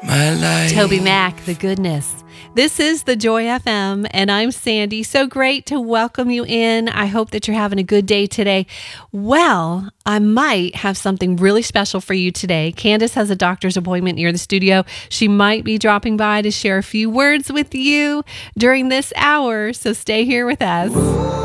my life. Toby Mac, The Goodness. This is the Joy FM, and I'm Sandy. So great to welcome you in. I hope that you're having a good day today. Well, I might have something really special for you today. Candace has a doctor's appointment near the studio. She might be dropping by to share a few words with you during this hour, so stay here with us.